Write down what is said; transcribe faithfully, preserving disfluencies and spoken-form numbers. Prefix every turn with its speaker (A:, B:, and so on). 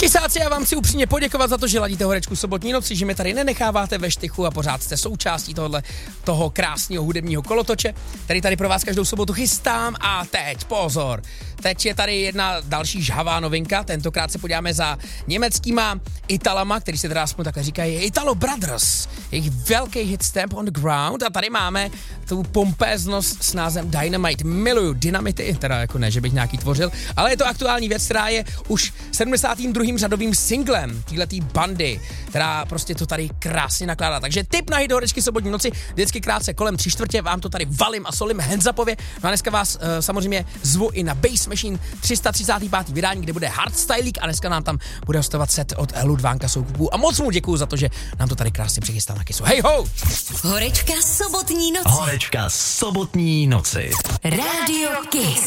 A: Kysáci, já vám chci upřímně poděkovat za to, že ladíte Horečku sobotní noci, že mě tady nenecháváte ve štychu a pořád jste součástí tohle, toho krásného hudebního kolotoče, který tady pro vás každou sobotu chystám. A teď pozor, teď je tady jedna další žhavá novinka, tentokrát se podíváme za německýma Italama, který se teda aspoň takhle říkají Italo Brothers, jejich velký hit Stamp on the Ground, a tady máme tu pompéznost s názvem Dynamite. Miluju dynamity, teda jako ne, že bych nějaký tvořil, ale je to aktuální věc, která je už sedmdesátým druhým řadovým singlem téhletý bandy, která prostě to tady krásně nakládá. Takže tip na hit Horečky sobotní noci, vždycky krátce kolem tři čtvrtě, vám to tady valím a solím hands-upově. No a dneska vás uh, samozřejmě zvu i na Bass Machine tři sta třicátý pátý vydání, kde bude hardstylík a dneska nám tam bude hostovat set od Ludvánka Soukupu a moc mu děkuju za to, že nám to tady krásně přichystal na kysu. Hej ho!
B: Horečka sobotní noci.
C: Horečka sobotní noci.
B: Rádio Kiss.